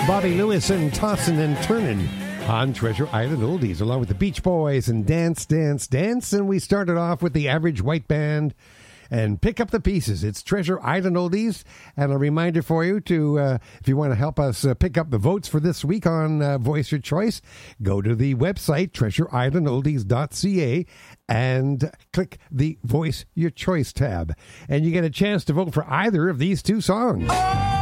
Bobby Lewis and Tossin' and Turnin' on Treasure Island Oldies, along with the Beach Boys and Dance, Dance, Dance. And we started off with the Average White Band and Pick Up the Pieces. It's Treasure Island Oldies. And a reminder for you to, if you want to help us pick up the votes for this week on Voice Your Choice, go to the website, treasureislandoldies.ca, and click the Voice Your Choice tab. And you get a chance to vote for either of these two songs. Oh!